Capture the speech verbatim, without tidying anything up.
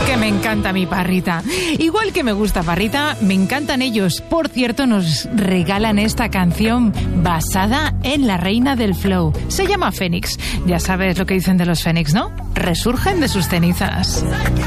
Que me encanta mi Parrita. Igual que me gusta Parrita, me encantan ellos. Por cierto, nos regalan esta canción basada en la reina del flow. Se llama Fénix. Ya sabes lo que dicen de los Fénix, ¿no? Resurgen de sus cenizas.